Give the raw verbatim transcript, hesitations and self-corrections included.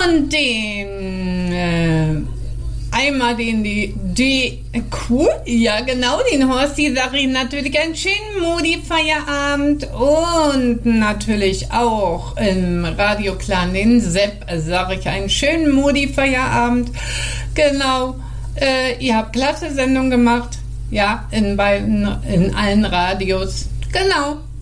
Und den, äh, einmal den, die, die, cool, ja genau, den Horsti sage ich natürlich einen schönen Modi-Feierabend und natürlich auch im Radioclan den Sepp sage ich einen schönen Modi-Feierabend. Genau, äh, ihr habt klasse Sendung gemacht, ja, in beiden, in allen Radios, genau.